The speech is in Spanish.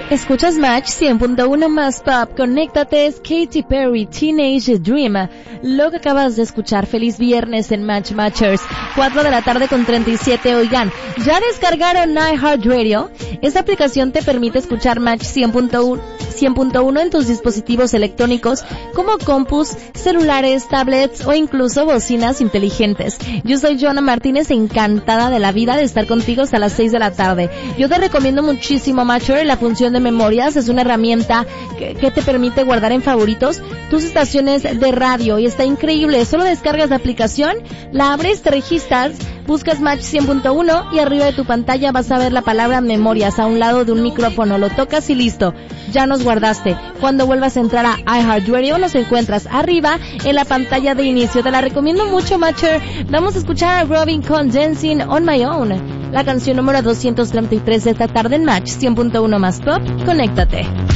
Escuchas Match 100.1 más pop, conéctate, es Katy Perry, Teenage Dream. Lo que acabas de escuchar, feliz viernes en Match Matchers, 4 de la tarde con 37, oigan, ¿ya descargaron iHeartRadio? Esta aplicación te permite escuchar Match 100.1 en tus dispositivos electrónicos como compus, celulares, tablets o incluso bocinas inteligentes. Yo soy Joana Martínez, encantada de la vida de estar contigo hasta las 6 de la tarde. Yo te recomiendo muchísimo Matcher, la función de memorias es una herramienta que te permite guardar en favoritos tus estaciones de radio y está increíble. Solo descargas la aplicación, la abres, te registras, buscas Match 100.1 y arriba de tu pantalla vas a ver la palabra memorias a un lado de un micrófono. Lo tocas y listo, ya nos guardaste. Cuando vuelvas a entrar a iHeartRadio nos encuentras arriba en la pantalla de inicio. Te la recomiendo mucho, Matcher. Vamos a escuchar a Robin con Dancing on My Own, la canción número 233 de esta tarde en Match 100.1 más pop. Conéctate.